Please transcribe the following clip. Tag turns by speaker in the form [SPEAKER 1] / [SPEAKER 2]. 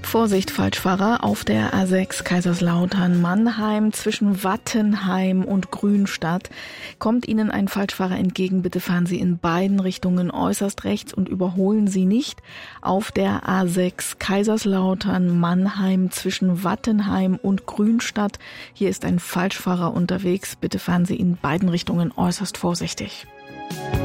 [SPEAKER 1] Vorsicht, Falschfahrer auf der A6 Kaiserslautern-Mannheim zwischen Wattenheim und Grünstadt. Kommt Ihnen ein Falschfahrer entgegen, bitte fahren Sie in beiden Richtungen äußerst rechts und überholen Sie nicht. Auf der A6 Kaiserslautern-Mannheim zwischen Wattenheim und Grünstadt. Hier ist ein Falschfahrer unterwegs. Bitte fahren Sie in beiden Richtungen äußerst vorsichtig.